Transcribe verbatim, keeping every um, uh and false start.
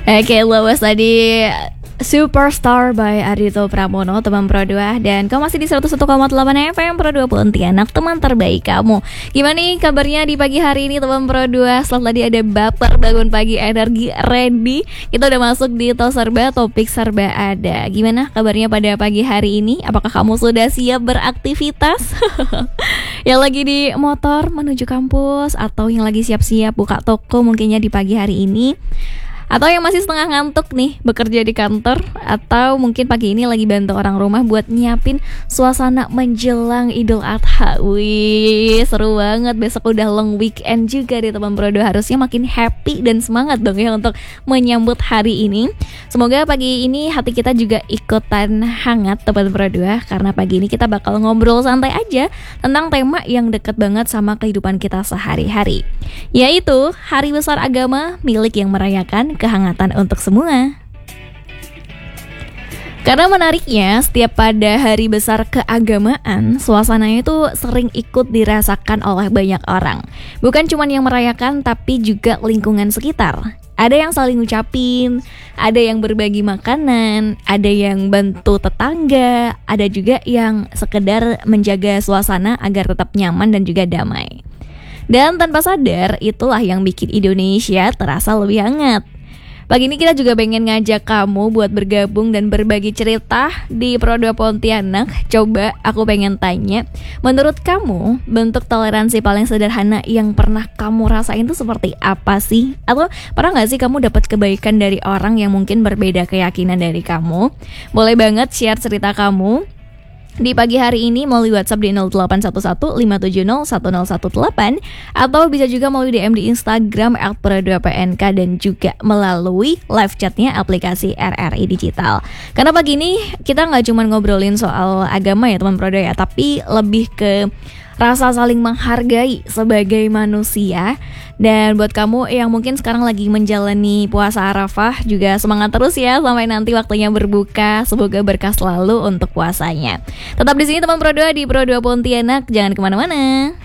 Oke, lepas tadi Superstar by Ardhito Pramono, teman Pro dua. Dan kamu masih di seratus satu koma delapan F M Pro dua Pontianak, teman terbaik kamu. Gimana nih kabarnya di pagi hari ini teman Pro dua? Setelah tadi ada baper bangun pagi energi ready, kita udah masuk di Tos Serba, topik serba ada. Gimana kabarnya pada pagi hari ini? Apakah kamu sudah siap beraktivitas? Yang lagi di motor menuju kampus, atau yang lagi siap-siap buka toko mungkinnya di pagi hari ini, atau yang masih setengah ngantuk nih bekerja di kantor, atau mungkin pagi ini lagi bantu orang rumah buat nyiapin suasana menjelang Idul Adha. Wih, seru banget, besok udah long weekend juga di teman Pro dua. Harusnya makin happy dan semangat dong ya untuk menyambut hari ini. Semoga pagi ini hati kita juga ikutan hangat teman Pro dua, karena pagi ini kita bakal ngobrol santai aja tentang tema yang deket banget sama kehidupan kita sehari-hari, yaitu Hari Besar Agama, milik yang merayakan kehangatan untuk semua. Karena menariknya, setiap pada hari besar keagamaan, suasananya itu sering ikut dirasakan oleh banyak orang. Bukan cuma yang merayakan, tapi juga lingkungan sekitar. Ada yang saling ngucapin, ada yang berbagi makanan, ada yang bantu tetangga, ada juga yang sekedar menjaga suasana agar tetap nyaman dan juga damai. Dan tanpa sadar, itulah yang bikin Indonesia terasa lebih hangat. Pagi ini kita juga pengen ngajak kamu buat bergabung dan berbagi cerita di Pro dua Pontianak. Coba aku pengen tanya, menurut kamu bentuk toleransi paling sederhana yang pernah kamu rasain itu seperti apa sih? Atau pernah gak sih kamu dapat kebaikan dari orang yang mungkin berbeda keyakinan dari kamu? Boleh banget share cerita kamu di pagi hari ini melalui WhatsApp di nol delapan satu satu lima tujuh nol satu nol satu delapan, atau bisa juga melalui D M di Instagram at pro dua P N K, dan juga melalui live chatnya aplikasi R R I Digital. Karena pagi ini kita nggak cuma ngobrolin soal agama ya teman Pro dua ya, tapi lebih ke rasa saling menghargai sebagai manusia. Dan buat kamu yang mungkin sekarang lagi menjalani puasa Arafah, juga semangat terus ya sampai nanti waktunya berbuka. Semoga berkah selalu untuk puasanya. Tetap di sini teman Pro dua di Pro dua Pontianak, jangan kemana-mana.